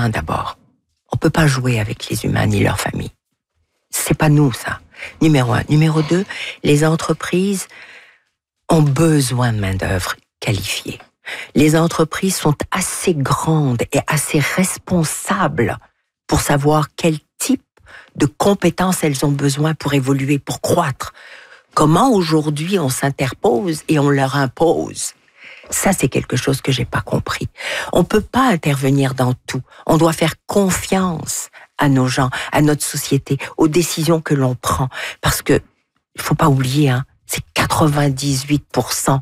humains d'abord. On peut pas jouer avec les humains ni leurs familles. C'est pas nous, ça. Numéro 1. Numéro 2, les entreprises ont besoin de main-d'œuvre qualifiée. Les entreprises sont assez grandes et assez responsables pour savoir quel type de compétences elles ont besoin pour évoluer, pour croître. Comment aujourd'hui on s'interpose et on leur impose? Ça, c'est quelque chose que j'ai pas compris. On peut pas intervenir dans tout. On doit faire confiance à nos gens, à notre société, aux décisions que l'on prend. Parce que, il faut pas oublier, c'est 98%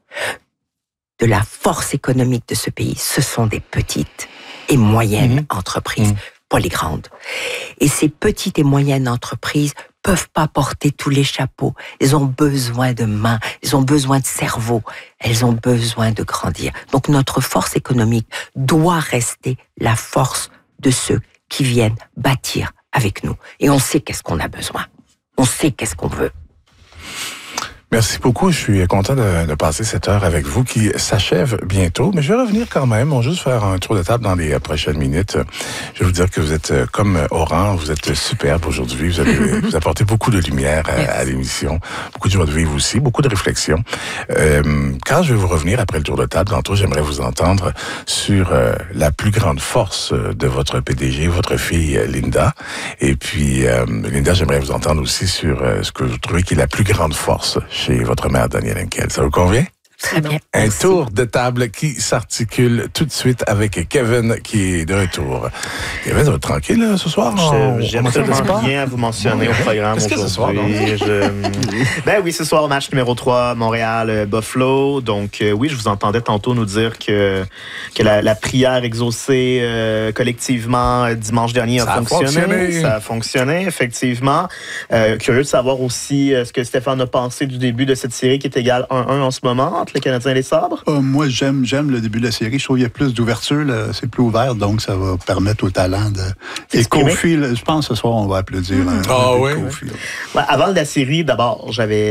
de la force économique de ce pays. Ce sont des petites et moyennes entreprises, pas les grandes. Et ces petites et moyennes entreprises peuvent pas porter tous les chapeaux. Elles ont besoin de mains, elles ont besoin de cerveau, elles ont besoin de grandir. Donc notre force économique doit rester la force de ceux qui viennent bâtir avec nous. Et on sait qu'est-ce qu'on a besoin. On sait qu'est-ce qu'on veut. Merci beaucoup. Je suis content de passer cette heure avec vous qui s'achève bientôt. Mais je vais revenir quand même. On va juste faire un tour de table dans les prochaines minutes. Je vais vous dire que vous êtes comme Oran. Vous êtes superbe aujourd'hui. Vous apportez beaucoup de lumière à l'émission. Beaucoup de joie de vivre aussi. Beaucoup de réflexion. Quand je vais vous revenir après le tour de table, tantôt, j'aimerais vous entendre sur la plus grande force de votre PDG, votre fille Linda. Et puis, Linda, j'aimerais vous entendre aussi sur ce que vous trouvez qui est la plus grande force chez votre mère, Danielle Henkel. Ça vous convient? Très bien. Un tour de table qui s'articule tout de suite avec Kevin qui est de retour. Kevin, ça va être tranquille ce soir? J'ai absolument rien à vous mentionner au programme aujourd'hui. Qu'est-ce que ce soir? Ben oui, ce soir, match numéro 3, Montréal-Buffalo. Donc oui, je vous entendais tantôt nous dire que la prière exaucée collectivement dimanche dernier a fonctionné. Ça a fonctionné, effectivement. Curieux de savoir aussi ce que Stéphane a pensé du début de cette série qui est égale 1-1 en ce moment entre les Canadiens et les Sabres. Moi, j'aime le début de la série. Je trouve qu'il y a plus d'ouverture. Là. C'est plus ouvert, donc ça va permettre au talent de... Et Kofi, je pense que ce soir, on va applaudir. Kofi. Ouais, avant la série, d'abord,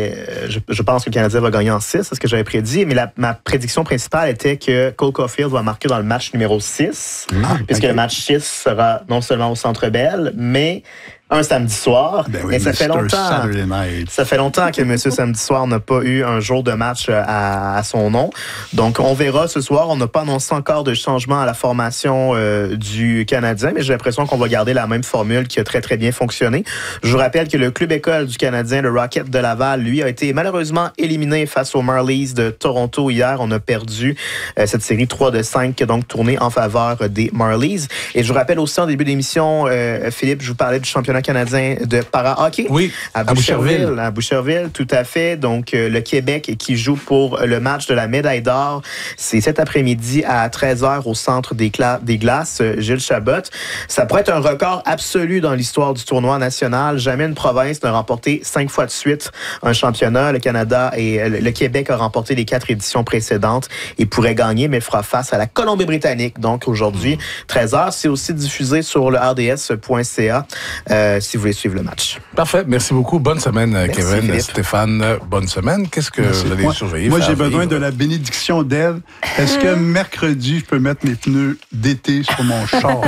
je pense que le Canadien va gagner en 6, c'est ce que j'avais prédit, mais ma prédiction principale était que Cole Caulfield va marquer dans le match numéro 6, puisque le match 6 sera non seulement au Centre Bell, mais un samedi soir. Ben oui, et ça fait longtemps. Ça fait longtemps que Monsieur Samedi Soir n'a pas eu un jour de match à son nom. Donc, on verra ce soir. On n'a pas annoncé encore de changement à la formation du Canadien, mais j'ai l'impression qu'on va garder la même formule qui a très, très bien fonctionné. Je vous rappelle que le club école du Canadien, le Rocket de Laval, lui, a été malheureusement éliminé face aux Marlies de Toronto hier. On a perdu cette série 3-5 qui a donc tourné en faveur des Marlies. Et je vous rappelle aussi en début d'émission, Philippe, je vous parlais du championnat canadien de para-hockey. Oui, à Boucherville. À Boucherville, tout à fait. Donc, le Québec qui joue pour le match de la médaille d'or, c'est cet après-midi à 13h au centre des Glaces, Gilles Chabot. Ça pourrait être un record absolu dans l'histoire du tournoi national. Jamais une province n'a remporté 5 fois de suite un championnat. Le Canada et le Québec a remporté les 4 éditions précédentes et pourrait gagner, mais fera face à la Colombie-Britannique. Donc, aujourd'hui, 13h. C'est aussi diffusé sur le rds.ca. Si vous voulez suivre le match. Parfait. Merci beaucoup. Bonne semaine, Merci, Kevin. Philippe. Stéphane, bonne semaine. Qu'est-ce que vous allez surveiller? Moi, j'ai besoin de la bénédiction d'Ève. Est-ce que mercredi, je peux mettre mes pneus d'été sur mon char?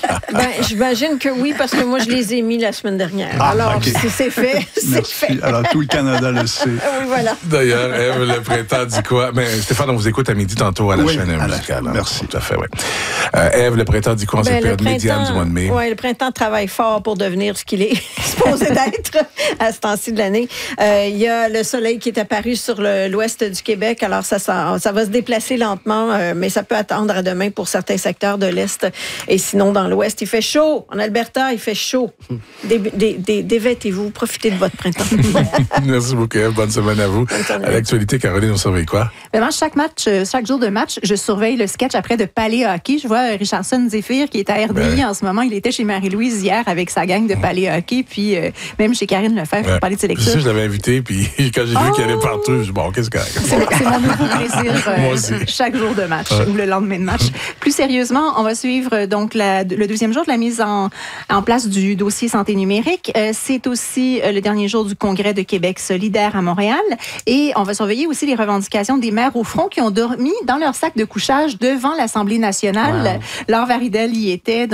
J'imagine que oui, parce que moi, je les ai mis la semaine dernière. Alors, si c'est fait, c'est fait. Alors, tout le Canada le sait. Oui, voilà. D'ailleurs, Ève, le printemps dit quoi? Mais Stéphane, on vous écoute à midi tantôt à la chaîne musicale. Merci. Tout à fait, oui. Ève, le printemps dit quoi en cette période médiane du mois de mai? Oui, le printemps travaille fort pour devenir ce qu'il est supposé d'être à ce temps-ci de l'année. Il y a le soleil qui est apparu sur l'ouest du Québec. Alors, ça va se déplacer lentement, mais ça peut attendre à demain pour certains secteurs de l'Est. Et sinon, dans l'Ouest, il fait chaud. En Alberta, il fait chaud. Dévêtez-vous. Profitez de votre printemps. Merci beaucoup, Ève. Bonne semaine à vous. À l'actualité, Caroline, on surveille quoi? Vraiment, chaque jour de match, je surveille le sketch après de Palais Hockey. Je vois Richardson Zéphyr qui est à RDI en ce moment. Il était chez Marie-Louise hier avec sa gang de Palais Hockey, puis même chez Karine Lefebvre pour parler de ses lectures. Je l'avais invité, puis quand j'ai vu qu'elle allait partout, je me suis dit, bon, qu'est-ce que c'est mon nouveau plaisir chaque jour de match ou le lendemain de match. Plus sérieusement, on va suivre donc le deuxième jour de la mise en place du dossier santé numérique. C'est aussi le dernier jour du Congrès de Québec solidaire à Montréal. Et on va surveiller aussi les revendications des maires au front qui ont dormi dans leur sac de couchage devant l'Assemblée nationale. Laure Varidel y était.